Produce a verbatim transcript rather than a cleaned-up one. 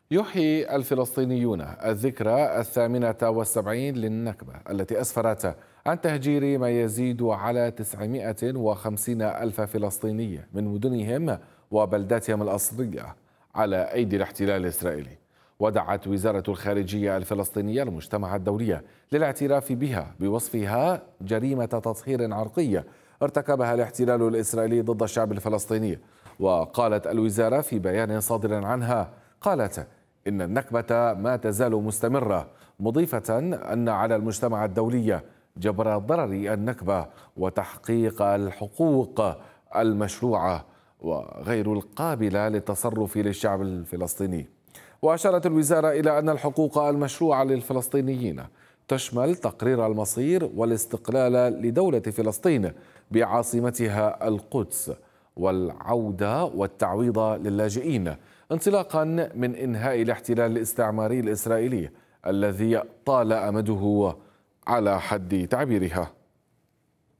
يحيي الفلسطينيون الذكرى الثامنة والسبعين للنكبة التي أسفرت عن تهجير ما يزيد على تسعمائة وخمسين ألف فلسطيني من مدنهم وبلداتهم الأصلية على أيدي الاحتلال الإسرائيلي. ودعت وزارة الخارجية الفلسطينية المجتمع الدولي للاعتراف بها بوصفها جريمة تطهير عرقي ارتكبها الاحتلال الإسرائيلي ضد الشعب الفلسطيني. وقالت الوزارة في بيان صادر عنها، قالت إن النكبة ما تزال مستمرة، مضيفة أن على المجتمع الدولي جبر ضرر النكبة وتحقيق الحقوق المشروعة وغير القابلة للتصرف للشعب الفلسطيني. وأشارت الوزارة إلى أن الحقوق المشروعة للفلسطينيين تشمل تقرير المصير والاستقلال لدولة فلسطين بعاصمتها القدس، والعودة والتعويض للاجئين، انطلاقا من إنهاء الاحتلال الاستعماري الإسرائيلي الذي طال أمده على حد تعبيرها.